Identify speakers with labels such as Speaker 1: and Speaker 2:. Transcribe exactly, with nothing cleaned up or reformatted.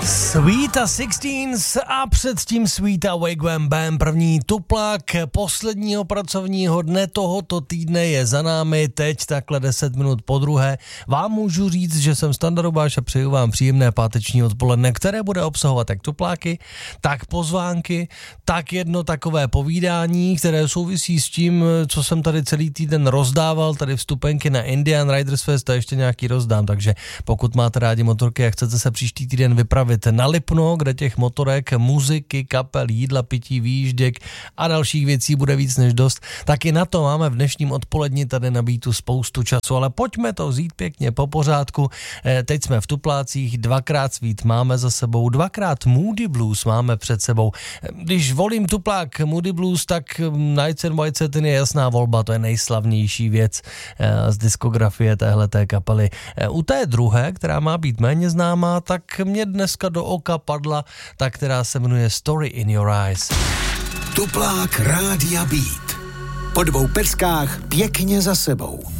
Speaker 1: Sweeta Sixteens a předtím Sweeta Wake Wham Bam, první tuplák posledního pracovního dne tohoto týdne je za námi, teď takhle deset minut po druhé. Vám můžu říct, že jsem Standa Rubáš a přeju vám příjemné páteční odpoledne, které bude obsahovat jak tupláky, tak pozvánky, tak jedno takové povídání, které souvisí s tím, co jsem tady celý týden rozdával, tady vstupenky na Indian Riders Fest a ještě nějaký rozdám, takže pokud máte rádi motorky a chcete se příští týden vypravit na Lipno, kde těch motorek, muziky, kapel, jídla, pití, výjížděk a dalších věcí bude víc než dost, tak i na to máme v dnešním odpoledni tady nabítu spoustu času, ale pojďme to vzít pěkně po pořádku. Teď jsme v tuplácích, dvakrát Sweet máme za sebou, dvakrát Moody Blues máme před sebou. Když volím tuplák Moody Blues, tak Nights and White Satin je jasná volba, to je nejslavnější věc z diskografie téhleté kapely. U té druhé, která má být méně známá, tak mě dneska do oka padla ta, která se jmenuje Story in Your Eyes.
Speaker 2: Tuplák Rádia Beat. Po dvou peckách pěkně za sebou.